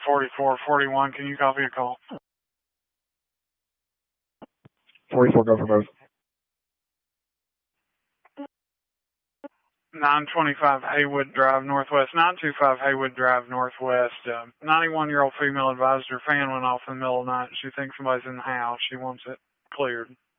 4441, can you copy a call? 44, go for both. 925 Haywood Drive Northwest, 925 Haywood Drive Northwest. 91-year-old female advised her fan went off in the middle of the night. She thinks somebody's in the house. She wants it cleared.